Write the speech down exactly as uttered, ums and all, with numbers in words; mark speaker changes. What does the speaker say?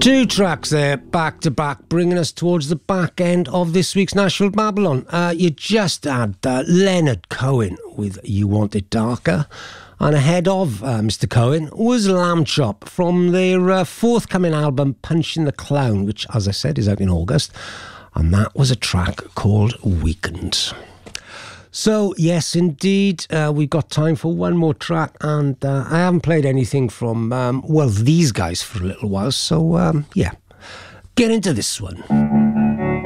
Speaker 1: Two tracks there, back to back, bringing us towards the back end of this week's Nashville Babylon. Uh, you just had uh, Leonard Cohen with You Want It Darker, and ahead of uh, Mister Cohen was Lamb Chop from their uh, forthcoming album Punching the Clown, which, as I said, is out in August, and that was a track called Weekend. So, yes, indeed, uh, we've got time for one more track, and uh, I haven't played anything from, um, well, these guys for a little while, so, um, yeah, get into this one.